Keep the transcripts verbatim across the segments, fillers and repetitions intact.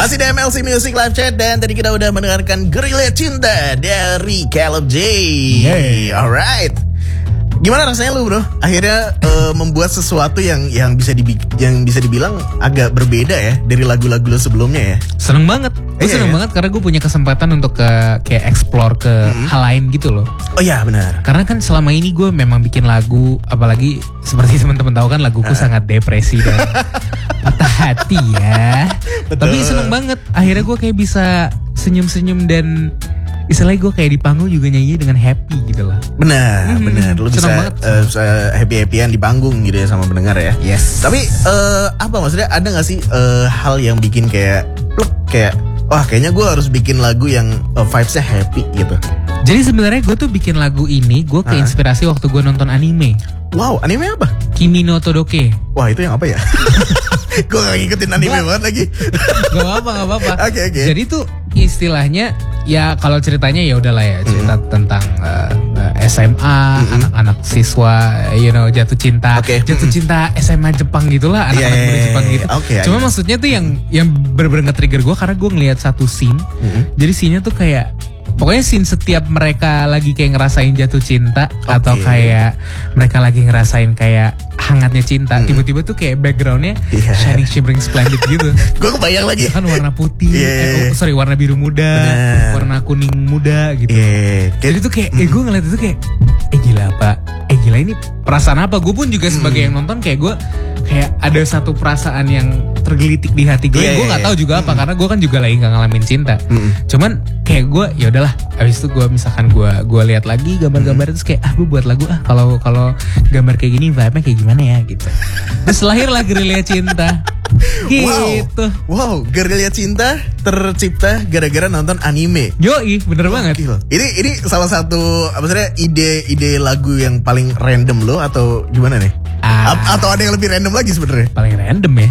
Masih di M L C Music Live Chat dan tadi kita udah mendengarkan Gerilya Cinta dari Caleb J. Yay. Alright. Gimana rasanya lu bro? Akhirnya uh, membuat sesuatu yang yang bisa dibi- yang bisa dibilang agak berbeda ya dari lagu-lagu lu sebelumnya ya. Seneng banget. Gue Iya, seneng iya. banget karena gue punya kesempatan untuk ke kayak explore ke Hmm. hal lain gitu loh. Oh iya benar. Karena kan selama ini gue memang bikin lagu, apalagi seperti teman-teman tahu kan laguku sangat depresi dan patah hati ya. Betul. Tapi seneng banget. Akhirnya gue kayak bisa senyum-senyum dan istilahnya gue kayak di panggung juga nyanyi dengan happy gitu lah. Benar, Hmm, benar. Lu bisa, seneng banget. uh, bisa happy-happyan di panggung gitu ya sama pendengar ya. Yes. Tapi uh, apa maksudnya ada gak sih uh, hal yang bikin kayak pluk kayak wah kayaknya gue harus bikin lagu yang uh, vibes-nya happy gitu. Jadi sebenarnya gue tuh bikin lagu ini gue keinspirasi waktu gue nonton anime Wow, anime apa? Kimi no Todoke. Wah itu yang apa ya? Gue gak ngikutin anime Gua- banget lagi. Gak apa-apa, gak apa-apa. Oke, oke. Jadi tuh istilahnya ya kalau ceritanya ya udahlah ya cerita tentang uh, uh, S M A, anak-anak siswa, you know jatuh cinta, Oke. jatuh cinta S M A Jepang gitulah, Iya, anak-anak iya, muda iya, Jepang gitu. oke, Cuma iya. maksudnya tuh yang yang bener-bener nge-trigger gue karena gue ngelihat satu scene. Jadi scene-nya tuh kayak pokoknya scene setiap mereka lagi kayak ngerasain jatuh cinta atau Oke. kayak mereka lagi ngerasain kayak hangatnya cinta, tiba-tiba tuh kayak backgroundnya Iya. shining shimmering splendid gitu. Gue kebayang lagi. Kan warna putih, Iya, eh, iya. oh, sorry warna biru muda, Benar. warna kuning muda gitu. Iya. Jadi tuh kayak, eh gue ngeliat itu kayak, eh gila pak, eh gila ini perasaan apa? Gue pun juga sebagai yang nonton kayak gue kayak ada satu perasaan yang tergelitik di hati gue. Iya, Gue iya, nggak iya. tahu juga apa karena gue kan juga lagi nggak ngalamin cinta. Mm-mm. Cuman kayak gue, ya udahlah. Abis itu gue misalkan gue gue lihat lagi gambar-gambar terus kayak, ah gue buat lagu ah kalau kalau gambar kayak gini vibe-nya kayak gimana ya gitu. Terus lahirlah Gerilya Cinta. Gitu. Wow. Wow, Gerilya Cinta tercipta gara-gara nonton anime. Yoi, bener banget. Gila. Ini ini salah satu apa maksudnya ide-ide lagu yang paling random lo atau gimana nih? Ah. A- atau ada yang lebih random lagi sebenarnya? Paling random ya.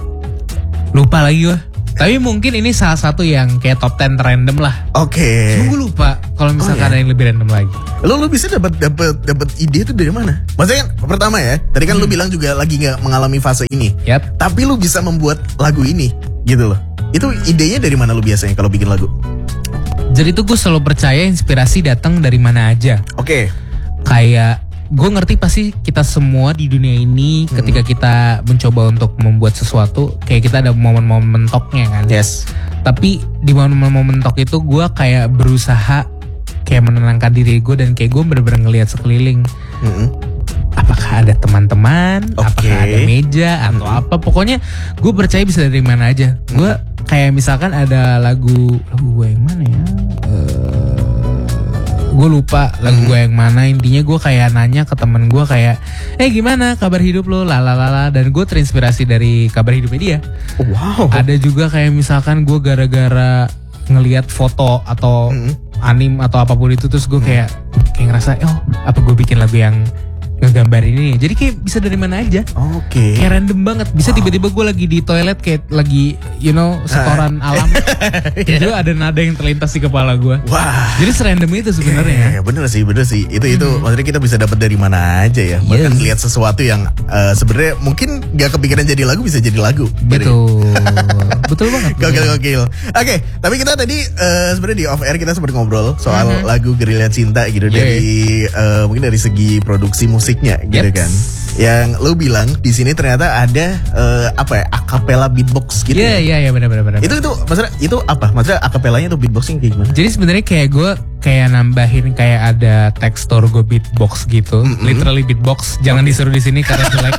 Lupa lagi gue. Tapi mungkin ini salah satu yang kayak top ten random lah. Oke. Cuma gue lupa kalau misalkan Oh, iya. ada yang lebih random lagi. Lo lo bisa dapat dapat dapat ide itu dari mana? Maksudnya kan pertama ya, tadi kan lo bilang juga lagi nggak mengalami fase ini. Yap. Tapi lo bisa membuat lagu ini gitu loh. Itu idenya dari mana lo biasanya kalau bikin lagu? Jadi tuh gue selalu percaya inspirasi datang dari mana aja. Oke. Kayak gue ngerti pasti kita semua di dunia ini ketika kita mencoba untuk membuat sesuatu kayak kita ada momen-momen mentoknya kan. Yes. Tapi di momen-momen mentok itu gue kayak berusaha kayak menenangkan diri gue dan kayak gue bener-bener ngelihat sekeliling. Mm-mm. Apakah ada teman-teman, Oke. apakah ada meja atau apa. Pokoknya gue percaya bisa dari mana aja. Gue kayak misalkan ada lagu lagu gue yang mana ya? Eh, gue lupa lagu gue yang mana. Intinya gue kayak nanya ke temen gue kayak, eh gimana kabar hidup lo, lalalala. Dan gue terinspirasi dari kabar hidupnya dia. Oh, wow. Ada juga kayak misalkan gue gara-gara ngelihat foto atau anim atau apapun itu terus gue kayak kayak ngerasa, oh apa gue bikin lagu yang ngegambar ini. Jadi kayak bisa dari mana aja. Oke. Kayak random banget. Bisa tiba-tiba gue lagi di toilet kayak lagi you know setoran alam. Tiba-tiba ada nada yang terlintas di kepala gue. Wah. Jadi serandom itu sebenarnya. Ya, bener sih, bener sih. Itu itu maksudnya kita bisa dapat dari mana aja ya. Bahkan Yes. lihat sesuatu yang eh, sebenarnya mungkin gak kepikiran jadi lagu bisa jadi lagu. Gitu ya. Betul. Betul banget. Gokil gokil. Oke, tapi kita tadi eh, sebenarnya di off air kita sempat ngobrol soal lagu Gerilya Cinta gitu Yeah. dari eh, mungkin dari segi produksi musiknya gitu Yep. kan. Yang lu bilang di sini ternyata ada eh, apa ya? Acapella beatbox gitu. Iya ya. iya iya benar benar benar. Itu itu maksudnya itu apa? Maksudnya acapellanya itu beatboxing kayak gimana? Jadi sebenarnya kayak gue kayak nambahin kayak ada tekstur gue beatbox gitu, literally beatbox. Jangan disuruh di sini karena jelek.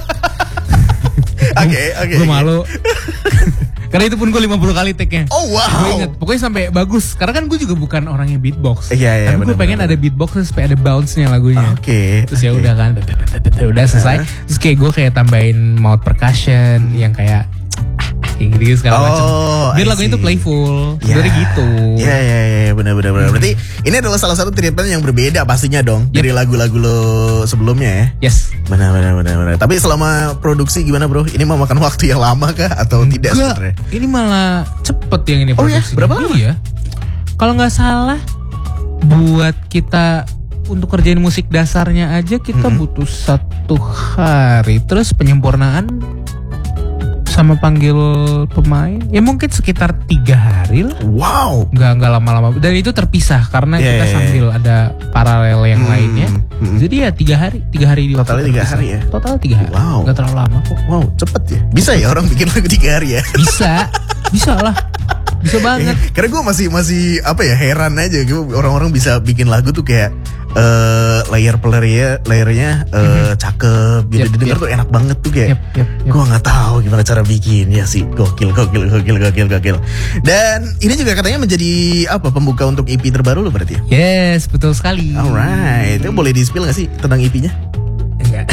Oke, oke. Gue malu. Karena itu pun gue lima puluh kali take-nya. Oh, wow. Gue inget, pokoknya sampai bagus. Karena kan gue juga bukan orang yang beatbox. Iya, iya, Tapi gue benar, pengen benar. ada beatbox terus supaya ada bounce-nya lagunya. Oke. Terus ya oke. udah kan, udah selesai. Terus kayak gue kayak tambahin mouth percussion yang kayak kayak gitu segala Oh, macam. Biar I lagunya see. tuh playful. Ya. Sebenarnya gitu. Iya iya iya benar benar benar. Berarti ini adalah salah satu treatment yang berbeda pastinya dong Yep. dari lagu-lagu lo sebelumnya ya. Yes. Benar benar benar benar. Tapi selama produksi gimana bro? Ini mau makan waktu yang lama kah atau tidak Enggak, sebenarnya? ini malah cepet yang ini Oh ya? produksinya. Berapa lama? Iya. Kalau nggak salah, buat kita untuk kerjain musik dasarnya aja kita Mm-mm. butuh satu hari. Terus penyempurnaan sama panggil pemain ya mungkin sekitar tiga hari lah. Wow. Nggak nggak lama-lama dan itu terpisah karena Yeah, kita yeah, sambil ada paralel yang Hmm, lainnya. hmm. Jadi ya tiga hari, tiga hari di waktu Totalnya tiga terpisah. hari ya? Total tiga hari. Wow. Nggak terlalu lama kok. Wow, cepet ya. Bisa ya orang bikin lagu tiga hari ya? Bisa, bisa lah, bisa banget. Karena gue masih masih apa ya heran aja gitu orang-orang bisa bikin lagu tuh kayak eh layer playernya layernya eh, cakep gitu Yep, didengar yep. tuh enak banget tuh kayak Yep, yep, yep. gue nggak tahu gimana cara bikin ya sih gokil gokil gokil gokil gokil dan ini juga katanya menjadi apa pembuka untuk E P terbaru lo berarti ya? Yes, betul sekali. Alright, itu boleh di-spill gak sih tentang E P-nya? Enggak.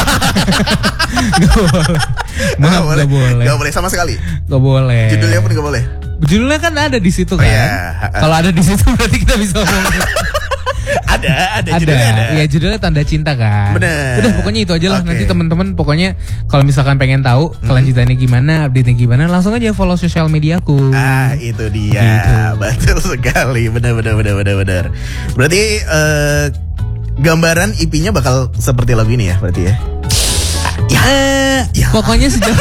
Gak boleh. Maaf, boleh. gak boleh. Gak boleh sama sekali. Gak boleh. Judulnya pun gak boleh. Judulnya kan ada di situ Oh, kan. iya. Kalau ada di situ berarti kita bisa ngomong. Ada, ada, ada. judulnya ada. Ya judulnya Tanda Cinta kan. Bener. Udah pokoknya itu aja lah. Oke. Nanti teman-teman pokoknya kalau misalkan pengen tahu kelanjutannya gimana, update-nya gimana, langsung aja follow sosial mediaku. Ah, itu dia. Gitu. Betul sekali. Benar, benar, benar, benar, benar. Berarti eh, gambaran E P-nya bakal seperti lagu ini ya, berarti ya? Ya, Ya. pokoknya sejauh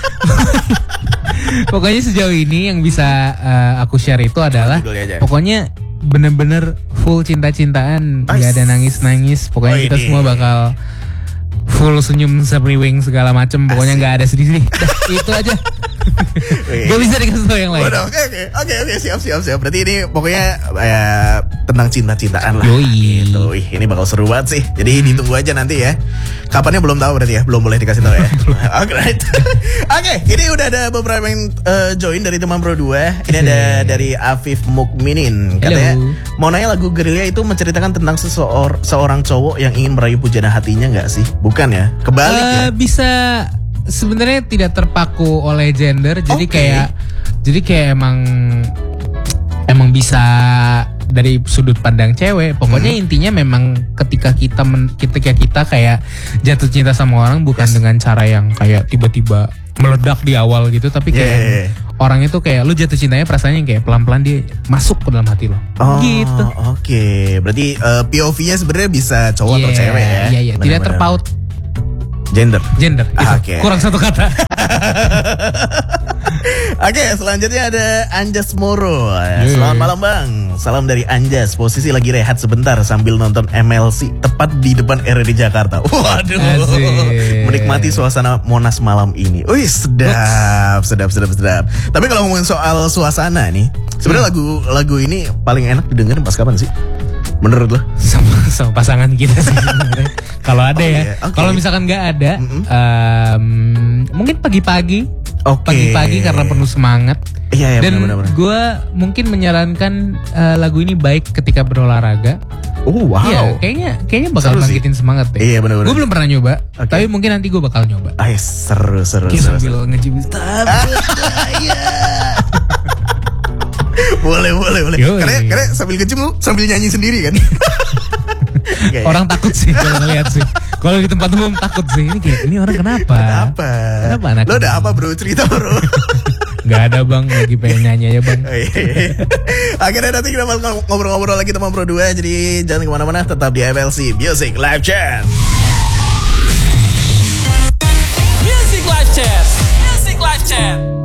pokoknya sejauh ini yang bisa eh, aku share itu adalah Judulnya aja. pokoknya bener-bener full cinta-cintaan, nggak ada nangis-nangis. Pokoknya Oh, kita ini. semua bakal full senyum semriwing segala macem. Pokoknya Asik. nggak ada sedih-sedih. Dah, itu aja. Oke. Gak bisa dikasih tau yang lain. Waduh, oke oke oke oke siap siap siap. Berarti ini pokoknya ya, tentang cinta-cintaan lah. Yoi. Gitu. Ih, ini bakal seru banget sih. Jadi ditunggu aja nanti ya. Kapannya belum tahu berarti ya, belum boleh dikasih tahu ya. Oke, right. Oke, ini udah ada beberapa yang eh, join dari teman Pro dua. Ini ada dari Afif Mukminin. Katanya Hello. mau nanya lagu Gerilya itu menceritakan tentang seseor, seorang cowok yang ingin meraih pujana hatinya nggak sih? Bukan ya? Kebalik ya. Eh, bisa sebenarnya tidak terpaku oleh gender. Jadi Oke. kayak jadi kayak emang emang bisa dari sudut pandang cewek. Pokoknya Hmm. intinya memang ketika kita men, ketika kita kayak jatuh cinta sama orang bukan Yes. dengan cara yang kayak tiba-tiba meledak di awal gitu, tapi kayak Yeah, yeah, yeah. orang itu kayak lu jatuh cintanya perasaannya yang kayak pelan-pelan dia masuk ke dalam hati lo. Oh, Gitu. Oke, berarti eh, P O V-nya sebenarnya bisa cowok atau Iya, cewek ya? Iya, iya, tidak Benar-benar. terpaut Gender. gender. Gitu. Ah, oke. Kurang satu kata. Oke, selanjutnya ada Anjas Moro. Yeay. Selamat malam Bang. Salam dari Anjas. Posisi lagi rehat sebentar sambil nonton M L C tepat di depan R R D Jakarta. Waduh. Asik. Menikmati suasana Monas malam ini. Wih, sedap, sedap, sedap, sedap. Tapi kalau ngomongin soal suasana nih, sebenarnya lagu lagu ini paling enak didengar pas kapan sih? Menurut lo? sama, sama pasangan kita sih sebenarnya. Kalau ada Oh, ya. iya. Oke. Kalau misalkan nggak ada, Mm-mm. em, mungkin pagi-pagi. Oke. Pagi-pagi karena penuh semangat. Iya, iya, Dan benar-benar. gue mungkin menyarankan eh, lagu ini baik ketika berolahraga. Oh, wow. Iya, kayaknya kayaknya bakal Seru sih. bangkitin semangat deh. Iya, benar-benar. Gue belum pernah nyoba, Oke. tapi mungkin nanti gue bakal nyoba. Ay, seru, seru, Kayak seru, sambil seru. ngejibis. Boleh, boleh, boleh. Yoi. Karena, karena sambil kecil lu sambil nyanyi sendiri kan? Kayak, Orang takut sih kalau ngeliat sih. Kalau di tempat umum takut sih. Ini kayak ini orang kenapa? Kenapa? Kenapa anak Lo ada ini? apa bro? Cerita bro. Gak ada bang, lagi pengen nyanyi aja bang. Oh, iya, iya. Akhirnya nanti kita bakal ngobrol-ngobrol lagi teman Pro dua. Jadi jangan kemana-mana, tetap di M L C Music Live Chat. Music Live Chat. Music Live Chat.